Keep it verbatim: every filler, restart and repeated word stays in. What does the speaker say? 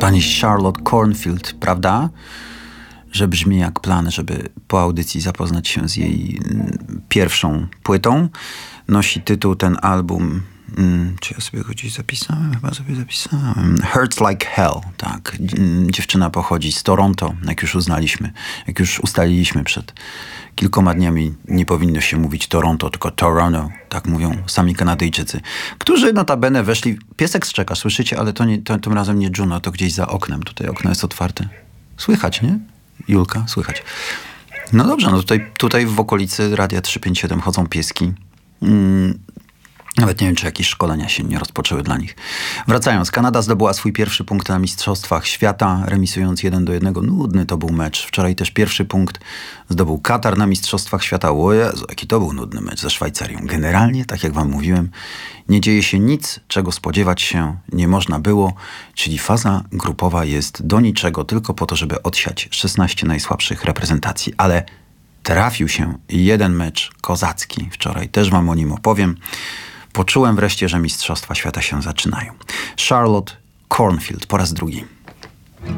Pani Charlotte Cornfield, prawda? Że brzmi jak plan, żeby po audycji zapoznać się z jej pierwszą płytą. Nosi tytuł ten album... Hmm, czy ja sobie go gdzieś zapisałem? Chyba sobie zapisałem. Hurts Like Hell, tak. Dziewczyna pochodzi z Toronto, jak już uznaliśmy, jak już ustaliliśmy przed kilkoma dniami. Nie powinno się mówić Toronto, tylko Toronto, tak mówią sami Kanadyjczycy, którzy notabene weszli... Piesek strzeka, słyszycie? Ale to, nie, to tym razem nie Juno, to gdzieś za oknem. Tutaj okno jest otwarte. Słychać, nie? Julka, słychać. No dobrze, no tutaj, tutaj w okolicy Radia trzysta pięćdziesiąt siedem chodzą pieski. Mm. Nawet nie wiem, czy jakieś szkolenia się nie rozpoczęły dla nich. Wracając, Kanada zdobyła swój pierwszy punkt na Mistrzostwach Świata, remisując jeden do jednego. Nudny to był mecz. Wczoraj też pierwszy punkt zdobył Katar na Mistrzostwach Świata. O Jezu, jaki to był nudny mecz ze Szwajcarią. Generalnie, tak jak wam mówiłem, nie dzieje się nic, czego spodziewać się nie można było, czyli faza grupowa jest do niczego, tylko po to, żeby odsiać szesnaście najsłabszych reprezentacji. Ale trafił się jeden mecz kozacki wczoraj. Też wam o nim opowiem. Poczułem wreszcie, że Mistrzostwa Świata się zaczynają. Charlotte Cornfield po raz drugi.